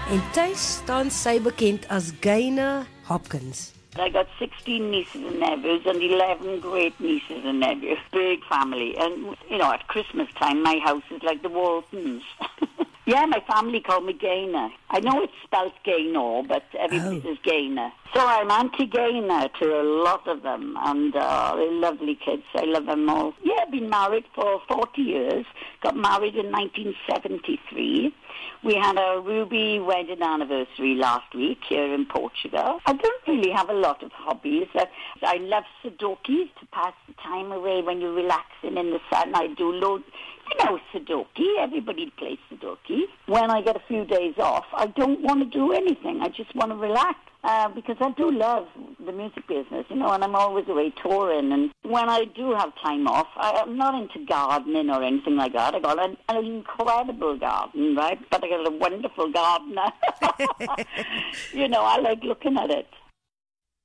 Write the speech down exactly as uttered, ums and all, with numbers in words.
En tuis staan sy bekend as Gaynor Hopkins. I got sixteen nieces and nephews and eleven great nieces and nephews. Big family. And, you know, at Christmas time, my house is like the Waltons. Yeah, my family call me Gaynor. I know it's spelled Gaynor, but everybody Oh. says Gaynor. So I'm Auntie Gaynor to a lot of them, and uh, they're lovely kids. I love them all. Yeah, I've been married for forty years. Got married in nineteen seventy-three. We had a ruby wedding anniversary last week here in Portugal. I don't really have a lot of hobbies. Uh, I love Sudoku to pass the time away when you're relaxing in the sun. I do loads. You know, Sudoku. Everybody plays Sudoku. When I get a few days off, I don't want to do anything. I just want to relax. Uh, because I do love the music business, you know, and I'm always away touring. And when I do have time off, I, I'm not into gardening or anything like that. I got an, an incredible garden, right? But I got a wonderful gardener. You know, I like looking at it.